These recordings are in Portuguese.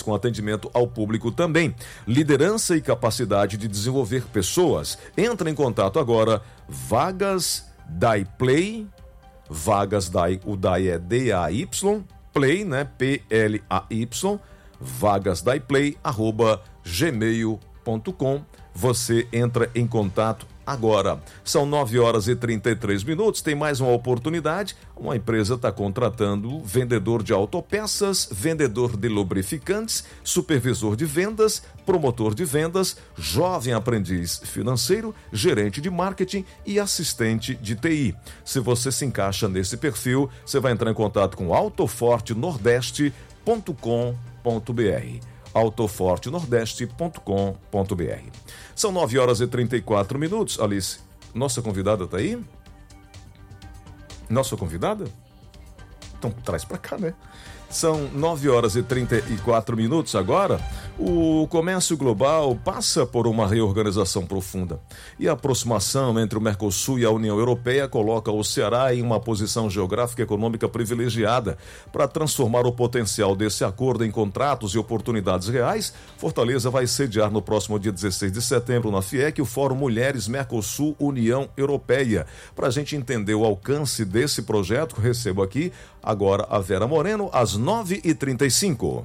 com atendimento ao público também. Liderança e capacidade de desenvolver pessoas. Entra em contato agora. Vagas Daiplay. Vagas Dai, o Dai é D-A-Y, Play, né? P-L-A-Y. vagasdaiplay@gmail.com. Você entra em contato agora. São 9h33. Tem mais uma oportunidade. Uma empresa está contratando vendedor de autopeças, vendedor de lubrificantes, supervisor de vendas, promotor de vendas, jovem aprendiz financeiro, gerente de marketing e assistente de TI. Se você se encaixa nesse perfil, você vai entrar em contato com autofortenordeste.com.br. autofortenordeste.com.br. São 9h34. Alice, nossa convidada está aí? Nossa convidada? Então traz para cá, né? São 9h34 agora. O comércio global passa por uma reorganização profunda e a aproximação entre o Mercosul e a União Europeia coloca o Ceará em uma posição geográfica e econômica privilegiada. Para transformar o potencial desse acordo em contratos e oportunidades reais, Fortaleza vai sediar no próximo dia 16 de setembro na FIEC o Fórum Mulheres Mercosul União Europeia. Para a gente entender o alcance desse projeto, recebo aqui agora a Vera Moreno às 9h35.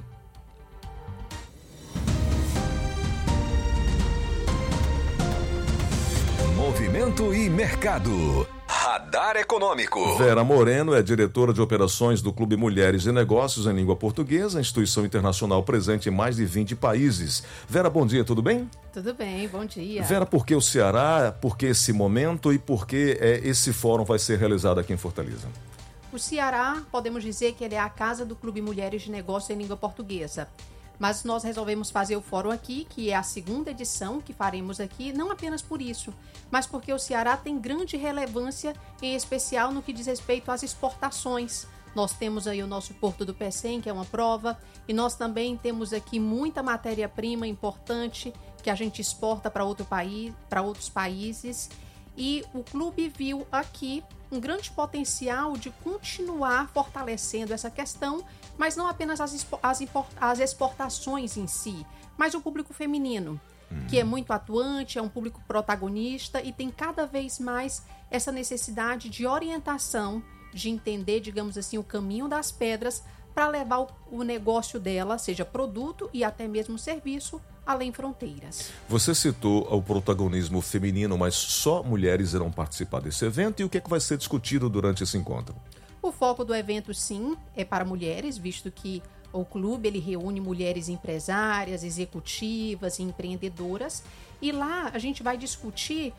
Movimento e mercado. Radar Econômico. Vera Moreno é diretora de operações do Clube Mulheres e Negócios em Língua Portuguesa, instituição internacional presente em mais de 20 países. Vera, bom dia, tudo bem? Tudo bem, bom dia. Vera, por que o Ceará, por que esse momento e por que esse fórum vai ser realizado aqui em Fortaleza? O Ceará, podemos dizer que ele é a casa do Clube Mulheres de Negócios em Língua Portuguesa. Mas nós resolvemos fazer o fórum aqui, que é a segunda edição que faremos aqui, não apenas por isso, mas porque o Ceará tem grande relevância, em especial no que diz respeito às exportações. Nós temos aí o nosso Porto do Pecém, que é uma prova, e nós também temos aqui muita matéria-prima importante que a gente exporta para outros países. E o clube viu aqui um grande potencial de continuar fortalecendo essa questão, mas não apenas as exportações em si, mas o público feminino, que é muito atuante, é um público protagonista e tem cada vez mais essa necessidade de orientação, de entender, digamos assim, o caminho das pedras para levar o negócio dela, seja produto e até mesmo serviço, além fronteiras. Você citou o protagonismo feminino, mas só mulheres irão participar desse evento e o que é que vai ser discutido durante esse encontro? O foco do evento, sim, é para mulheres, visto que o clube ele reúne mulheres empresárias, executivas e empreendedoras, e lá a gente vai discutir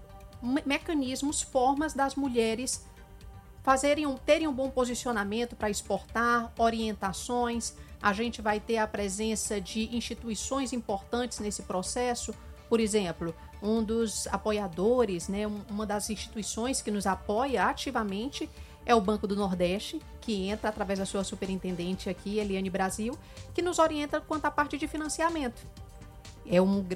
mecanismos, formas das mulheres terem um bom posicionamento para exportar, orientações. A gente vai ter a presença de instituições importantes nesse processo. Por exemplo, um dos apoiadores, né, uma das instituições que nos apoia ativamente é o Banco do Nordeste, que entra através da sua superintendente aqui, Eliane Brasil, que nos orienta quanto à parte de financiamento. É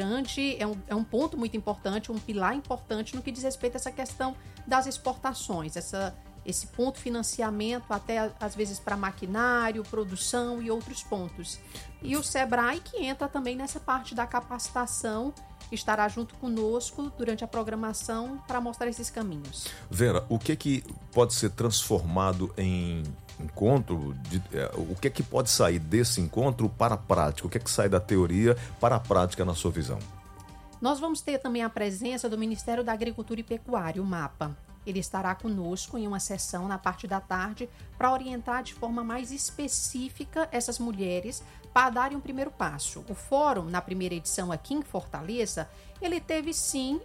um ponto muito importante, um pilar importante no que diz respeito a essa questão das exportações, esse ponto financiamento até às vezes para maquinário, produção e outros pontos. E o Sebrae, que entra também nessa parte da capacitação, estará junto conosco durante a programação para mostrar esses caminhos. Vera, o que pode ser transformado em encontro? O que pode sair desse encontro para a prática? O que sai da teoria para a prática na sua visão? Nós vamos ter também a presença do Ministério da Agricultura e Pecuária, o MAPA. Ele estará conosco em uma sessão na parte da tarde para orientar de forma mais específica essas mulheres para darem um primeiro passo. O fórum, na primeira edição aqui em Fortaleza, ele teve sim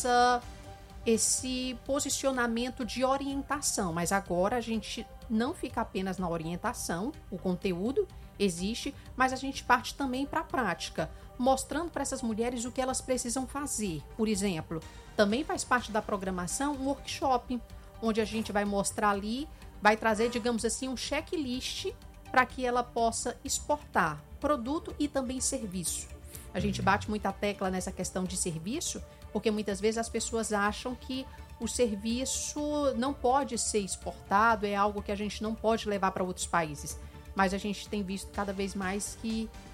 esse posicionamento de orientação, mas agora a gente não fica apenas na orientação, o conteúdo existe, mas a gente parte também para a prática, mostrando para essas mulheres o que elas precisam fazer. Por exemplo, também faz parte da programação um workshop, onde a gente vai mostrar ali, vai trazer, digamos assim, um checklist para que ela possa exportar produto e também serviço. A gente bate muita tecla nessa questão de serviço, porque muitas vezes as pessoas acham que o serviço não pode ser exportado, é algo que a gente não pode levar para outros países. Mas a gente tem visto cada vez mais que